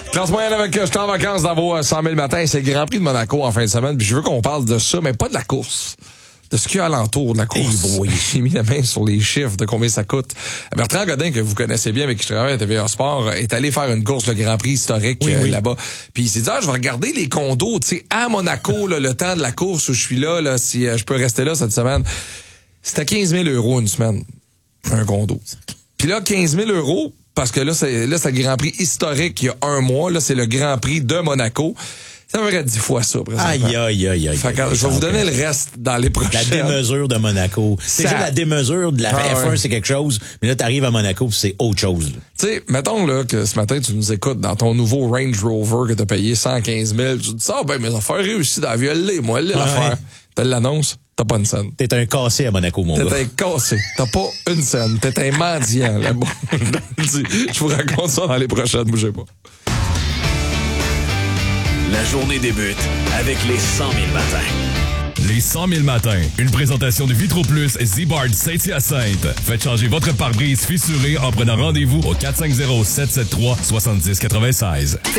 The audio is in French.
Classe moyenne avec je suis en vacances dans vos 100 000 matins. C'est le Grand Prix de Monaco en fin de semaine. Puis je veux qu'on parle de ça, mais pas de la course. De ce qu'il y a alentour de la course. J'ai mis la main sur les chiffres de combien ça coûte. Bertrand Godin, que vous connaissez bien, avec qui je travaille à TVA Sport, est allé faire une course, le Grand Prix historique là-bas. Puis il s'est dit, je vais regarder les condos, tu sais, à Monaco, là, le temps de la course où je suis là, si je peux rester là cette semaine. C'était 15 000 € une semaine, un condo. Puis là, 15 000 €, parce que là, c'est le Grand Prix historique il y a un mois. Là, c'est le Grand Prix de Monaco. Ça devrait être 10 fois ça, présentement. Aïe. Fait que je vais vous donner le reste dans les prochaines. La démesure de Monaco. C'est juste la démesure de la F1, c'est quelque chose. Mais là, t'arrives à Monaco, c'est autre chose. Tu sais, mettons là que ce matin, tu nous écoutes dans ton nouveau Range Rover que t'as payé 115 000. Tu te dis, mes affaires réussies dans la vie, moi, l'affaire. T'as l'annonce, t'as pas une scène. T'es un cassé à Monaco, mon gars. T'es un cassé. T'as pas une scène. T'es un mendiant, là-bas. Je vous raconte ça dans les prochaines, bougez pas. La journée débute avec les 100 000 matins. Les 100 000 matins. Une présentation de Vitro Plus Z-Bard Saint-Hyacinthe. Faites changer votre pare-brise fissuré en prenant rendez-vous au 450-773-7096.